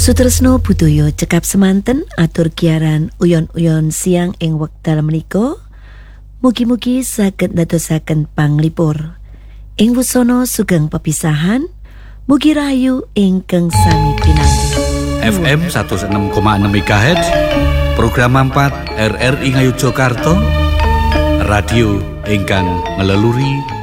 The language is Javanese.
Sutresno budaya cekap semanten atur giaran uyon-uyon siang ing wekdal menika. Mugi-mugi saged ndadosaken panglipur. Ing wusana sugeng pepisahan, mugi rahayu ingkang sami pinanggih. FM 106,6 MHz, program 4 RRI Ngayogyakarta, radio ingkang ngeleluri